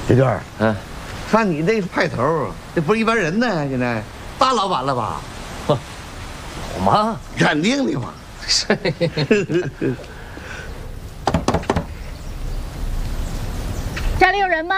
小娟，看你这派头，这不是一般人呢，现在大老板了吧？ 有吗？ 肯定的嘛。 家里有人吗？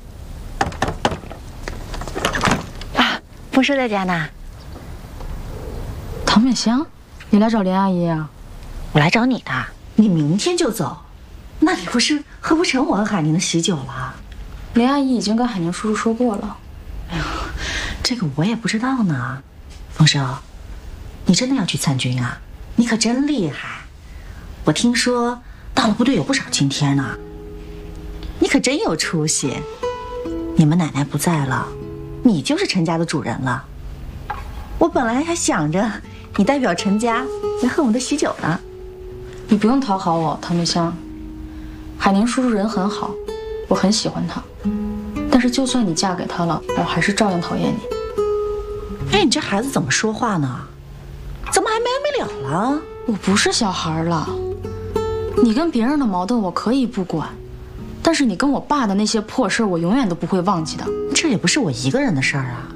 啊，不是在家呢。 唐美香，你来找林阿姨啊？ 我来找你的。 你明天就走，那你不是喝不成我和海宁的喜酒了？ 林阿姨已经跟海宁叔叔说过了。 哎呦，这个我也不知道呢。丰收，你真的要去参军啊？你可真厉害！我听说到了部队有不少晴天呢。你可真有出息。你们奶奶不在了，你就是陈家的主人了。我本来还想着你代表陈家来喝我们的喜酒呢。 你不用讨好我，唐美香。海宁叔叔人很好，我很喜欢他。但是就算你嫁给他了，我还是照样讨厌你。 哎，你这孩子怎么说话呢？怎么还没完没了了？ 我不是小孩了。你跟别人的矛盾我可以不管，但是你跟我爸的那些破事我永远都不会忘记的。 这也不是我一个人的事儿啊。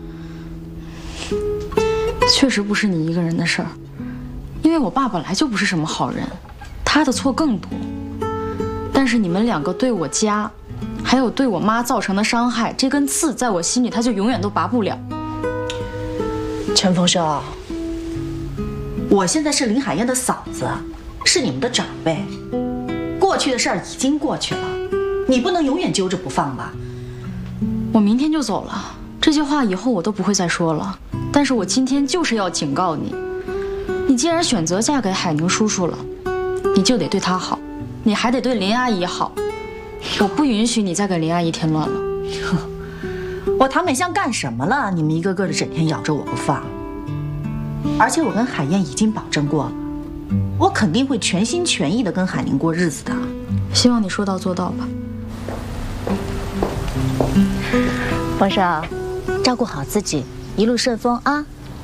确实不是你一个人的事儿，因为我爸本来就不是什么好人，他的错更多。但是你们两个对我家，还有对我妈造成的伤害，这根刺在我心里，它就永远都拔不了。 陈丰收，我现在是林海燕的嫂子，是你们的长辈，过去的事儿已经过去了，你不能永远揪着不放吧？ 我明天就走了，这些话以后我都不会再说了。但是我今天就是要警告你，你既然选择嫁给海宁叔叔了，你就得对他好，你还得对林阿姨好。我不允许你再给林阿姨添乱了。 我唐美香干什么了？你们一个个的整天咬着我不放。而且我跟海燕已经保证过了，我肯定会全心全意的跟海宁过日子的。 希望你说到做到吧。 丰收，照顾好自己，一路顺风啊！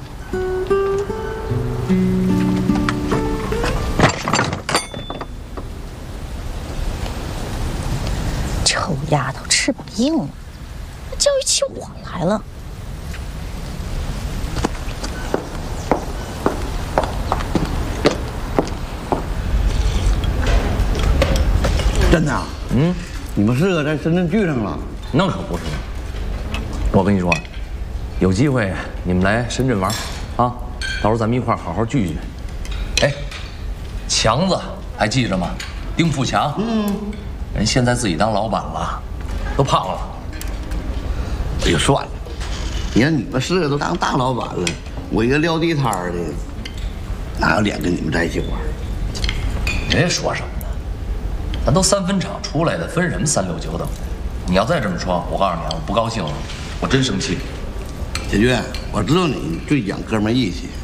臭丫头，翅膀硬了，教育起我来了。 真的啊？你们四个在深圳聚上了？ 那可不是。我跟你说，有机会你们来深圳玩，啊，到时候咱们一块儿好好聚聚。哎，强子还记着吗？丁富强，人现在自己当老板了，都胖了。 哎呀，算了，你看你们四个都当大老板了，我一个撂地摊儿的，哪有脸跟你们在一起玩？ 别说什么呢，咱都3分厂出来的，分什么3、6、9等？你要再这么说，我告诉你啊，我不高兴了，我真生气。 小娟，我知道你最讲哥们义气。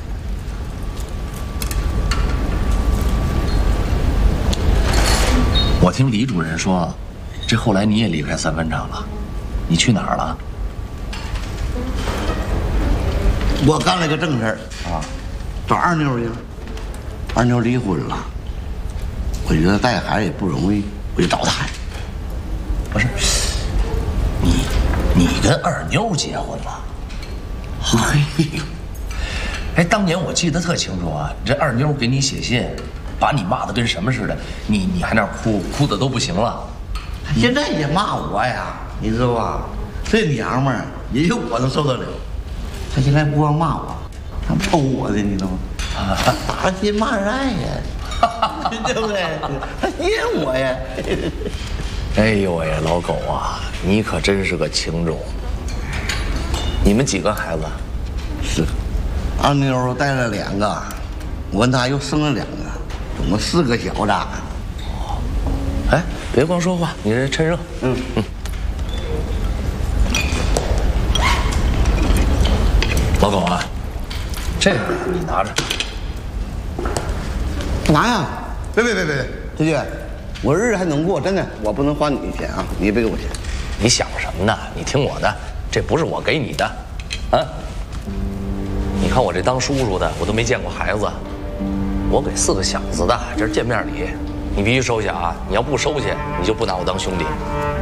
我听李主任说，这后来你也离开3分厂了，你去哪儿了？ 我干了个正事儿啊，找二妞去了。二妞离婚了，我觉得带孩子也不容易，我就找她。 不是，你跟二妞结婚了？哎，当年我记得特清楚啊，这二妞给你写信，把你骂得跟什么似的，你还那哭的都不行了。 现在也骂我呀，你知道吧？这娘们儿也就我能受得了。她现在不光骂我，还抽我的，你知道吗？打心骂爱呀，对不对？她念我呀。 哎呦喂，老狗啊，你可真是个情种。你们几个孩子？ 是，二妞带了2个，我跟她又生了2个，总共4个小子。 哎，别光说话，你这趁热。老狗啊，这个你拿着。 干嘛呀？别，小姐，我日子还能过，真的，我不能花你的钱啊，你也别给我钱。 你想什么呢？你听我的，这不是我给你的，啊！你看我这当叔叔的，我都没见过孩子，我给4个小子的，这是见面礼，你必须收下啊！你要不收下，你就不拿我当兄弟。